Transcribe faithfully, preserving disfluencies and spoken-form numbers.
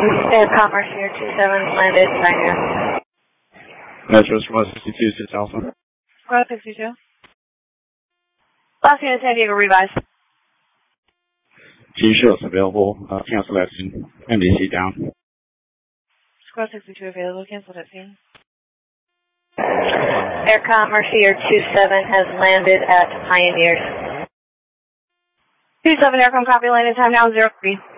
Air Commerce here, two seven, landed, Pioneer. Metro Squad sixty-two, six Alpha. Squad sixty-two. Los Angeles, San Diego, revise. G shows available, uh, cancel that scene. N D C down. Squad sixty-two available, cancel that scene. Air Commerce here, two seven, has landed at Pioneers. two seven, Aircom copy, landing time now zero three.